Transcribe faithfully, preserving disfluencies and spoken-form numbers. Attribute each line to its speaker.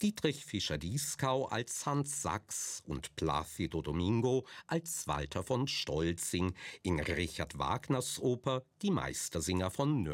Speaker 1: Dietrich Fischer-Dieskau als Hans Sachs und Plácido Domingo als Walter von Stolzing in Richard Wagners Oper Die Meistersinger von